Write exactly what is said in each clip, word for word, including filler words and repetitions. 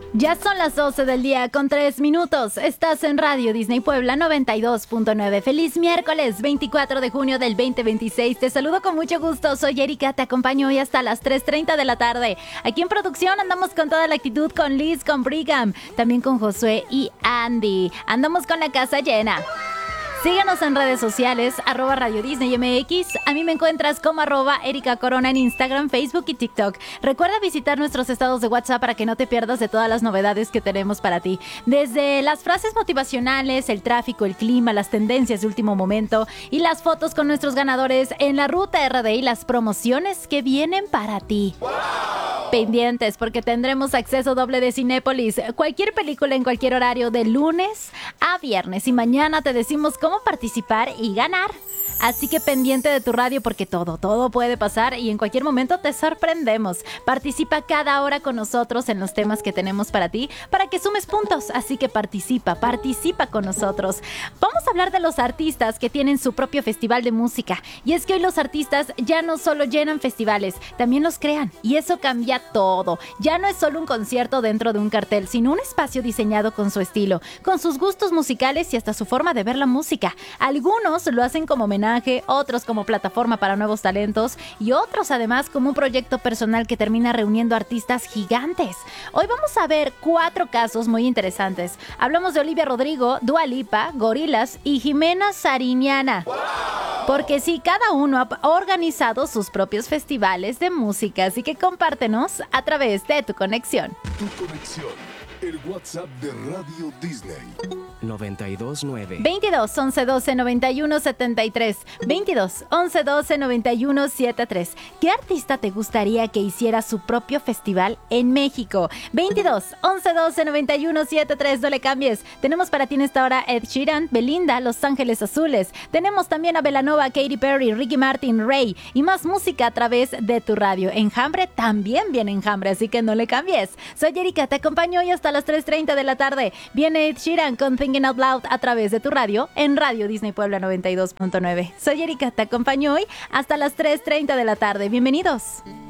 Ya son las doce del día con tres minutos. Estás en Radio Disney Puebla noventa y dos punto nueve. Feliz miércoles veinticuatro de junio del veinte veintiséis. Te saludo con mucho gusto. Soy Erika, te acompaño hoy hasta las tres treinta de la tarde. Aquí en producción andamos con toda la actitud, con Liz, con Brigham, también con Josué y Andy. Andamos con la casa llena. Síguenos en redes sociales, arroba Radio Disney M X. A mí me encuentras como arroba Erika Corona en Instagram, Facebook y TikTok. Recuerda visitar nuestros estados de WhatsApp para que no te pierdas de todas las novedades que tenemos para ti. Desde las frases motivacionales, el tráfico, el clima, las tendencias de último momento y las fotos con nuestros ganadores en la ruta R D y las promociones que vienen para ti. ¡Wow! Pendientes porque tendremos acceso doble de Cinépolis. Cualquier película en cualquier horario de lunes a viernes. Y mañana te decimos cómo participar y ganar. Así que pendiente de tu radio porque todo, todo puede pasar y en cualquier momento te sorprendemos. Participa cada hora con nosotros en los temas que tenemos para ti, para que sumes puntos. Así que participa, participa con nosotros. Vamos a hablar de los artistas que tienen su propio festival de música. Y es que hoy los artistas ya no solo llenan festivales, también los crean. Y eso cambia todo. Ya no es solo un concierto dentro de un cartel, sino un espacio diseñado con su estilo, con sus gustos musicales y hasta su forma de ver la música. Algunos lo hacen como homenaje, otros como plataforma para nuevos talentos y otros además como un proyecto personal que termina reuniendo artistas gigantes. Hoy vamos a ver cuatro casos muy interesantes. Hablamos de Olivia Rodrigo, Dua Lipa, Gorillaz y Jimena Sariñana. Porque sí, cada uno ha organizado sus propios festivales de música, así que compártenos a través de tu conexión. Tu conexión. El WhatsApp de Radio Disney. noventa y dos nueve. veintidós, once, doce, noventa y uno, setenta y tres. veintidós, once, doce, noventa y uno, setenta y tres. ¿Qué artista te gustaría que hiciera su propio festival en México? veintidós, once, doce, noventa y uno, setenta y tres. No le cambies. Tenemos para ti en esta hora Ed Sheeran, Belinda, Los Ángeles Azules. Tenemos también a Belanova, Katy Perry, Ricky Martin, Rey y más música a través de tu radio. Enjambre también viene Enjambre, así que no le cambies. Soy Erika, te acompaño hoy hasta a las tres treinta de la tarde. Viene Ed Sheeran con Thinking Out Loud a través de tu radio en Radio Disney Puebla noventa y dos punto nueve. Soy Erika, te acompaño hoy hasta las tres treinta de la tarde. Bienvenidos.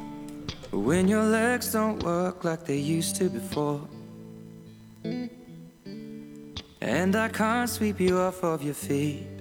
When your legs don't work like they used to before, and I can't sweep you off of your feet,